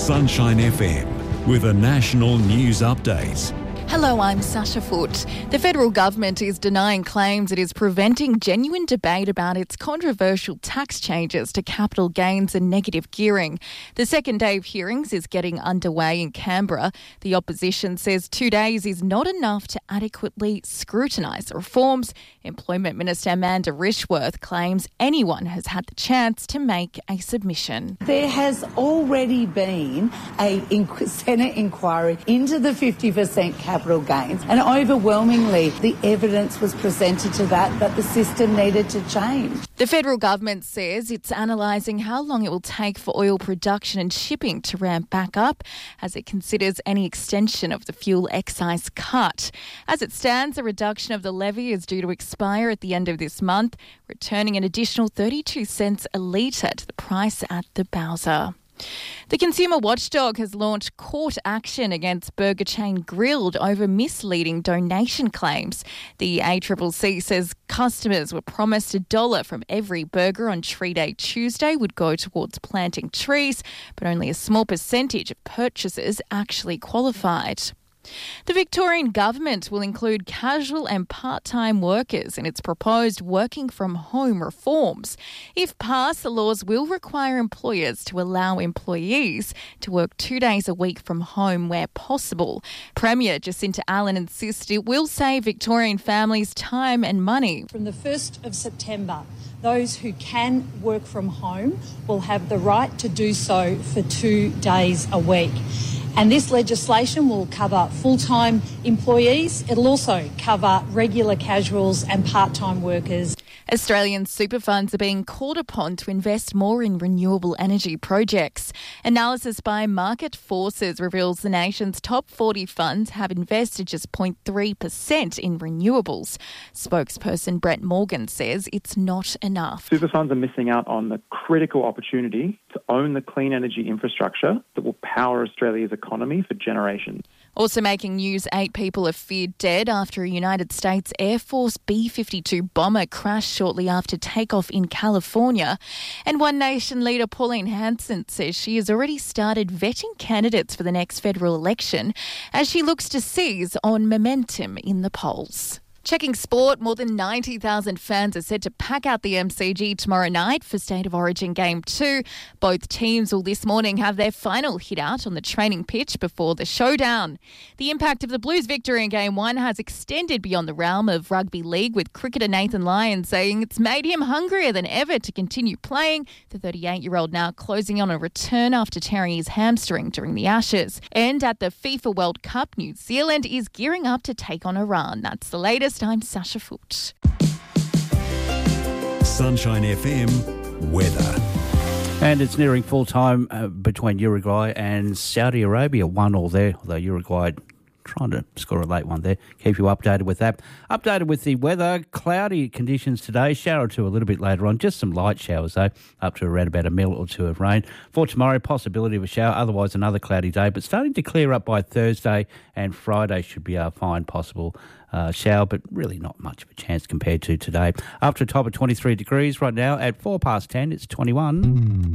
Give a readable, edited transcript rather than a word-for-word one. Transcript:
Sunshine FM with a national news update. Hello, I'm Sasha Foote. The federal government is denying claims it is preventing genuine debate about its controversial tax changes to capital gains and negative gearing. The second day of hearings is getting underway in Canberra. The opposition says 2 days is not enough to adequately scrutinise the reforms. Employment Minister Amanda Rishworth claims anyone has had the chance to make a submission. There has already been a Senate inquiry into the 50% capital gains, and overwhelmingly the evidence was presented to that the system needed to change. The federal government says it's analysing how long it will take for oil production and shipping to ramp back up as it considers any extension of the fuel excise cut. As it stands, a reduction of the levy is due to expire at the end of this month, returning an additional 32 cents a litre to the price at the bowser. The Consumer Watchdog has launched court action against burger chain Grill'd over misleading donation claims. The ACCC says customers were promised $1 from every burger on Tree Day Tuesday would go towards planting trees, but only a small percentage of purchasers actually qualified. The Victorian government will include casual and part-time workers in its proposed working from home reforms. If passed, the laws will require employers to allow employees to work 2 days a week from home where possible. Premier Jacinta Allen insists it will save Victorian families time and money. From the 1st of September, those who can work from home will have the right to do so for 2 days a week. And this legislation will cover full-time employees. It'll also cover regular casuals and part-time workers. Australian super funds are being called upon to invest more in renewable energy projects. Analysis by Market Forces reveals the nation's top 40 funds have invested just 0.3% in renewables. Spokesperson Brett Morgan says it's not enough. Super funds are missing out on the critical opportunity to own the clean energy infrastructure that will power Australia's economy for generations. Also making news, 8 people are feared dead after a United States Air Force B-52 bomber crashed shortly after takeoff in California. And One Nation leader Pauline Hanson says she has already started vetting candidates for the next federal election as she looks to seize on momentum in the polls. Checking sport, more than 90,000 fans are set to pack out the MCG tomorrow night for State of Origin Game 2. Both teams will this morning have their final hit out on the training pitch before the showdown. The impact of the Blues' victory in Game 1 has extended beyond the realm of rugby league, with cricketer Nathan Lyon saying it's made him hungrier than ever to continue playing. The 38-year-old now closing on a return after tearing his hamstring during the Ashes. And at the FIFA World Cup, New Zealand is gearing up to take on Iran. That's the latest. I'm Sasha Foote. Sunshine FM weather. And it's nearing full time between Uruguay and Saudi Arabia. 1-1 there, although Uruguay trying to score a late one there. Keep you updated with that. Updated with the weather. Cloudy conditions today. Shower or two a little bit later on. Just some light showers though, up to around about 1 mm or 2 of rain. For tomorrow, possibility of a shower. Otherwise, another cloudy day. But starting to clear up by Thursday, and Friday should be a fine possible shower, but really not much of a chance compared to today. Up to a top of 23 degrees right now. At 10:04, it's 21.